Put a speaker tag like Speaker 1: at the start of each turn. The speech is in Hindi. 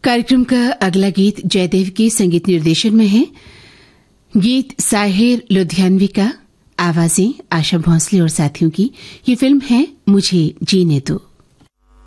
Speaker 1: कार्यक्रम का अगला गीत जयदेव के संगीत निर्देशन में है। गीत साहिर लुधियानवी का, आवाजें आशा भोंसले और साथियों की। ये फिल्म है मुझे जीने दो।